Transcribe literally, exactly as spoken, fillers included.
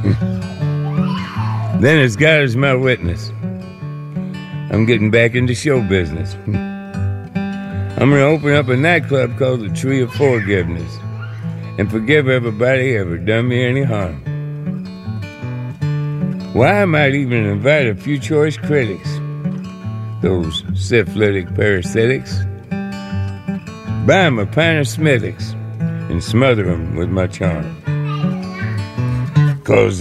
Then as God is my witness, I'm getting back into show business. I'm going to open up a nightclub called the Tree of Forgiveness and forgive everybody ever done me any harm. Why, I might even invite a few choice critics, those syphilitic parasitics, buy 'em a pint of Smithwick's and smother 'em with my charm. 'Cause